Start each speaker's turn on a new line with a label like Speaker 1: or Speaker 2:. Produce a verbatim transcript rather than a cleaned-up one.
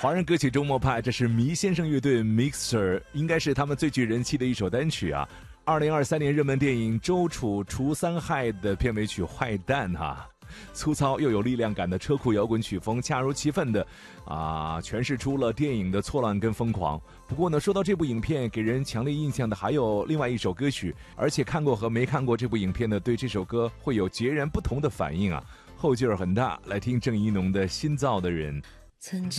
Speaker 1: 华人歌曲周末派，这是迷先生乐队 Mixer， 应该是他们最具人气的一首单曲啊。二零二三年热门电影《周楚除三害》的片尾曲《坏蛋》哈，粗糙又有力量感的车库摇滚曲风，恰如其分的啊诠释出了电影的错乱跟疯狂。不过呢，说到这部影片给人强烈印象的还有另外一首歌曲，而且看过和没看过这部影片的对这首歌会有截然不同的反应啊，后劲儿很大。来听郑宜农的《新造的人》。
Speaker 2: 曾经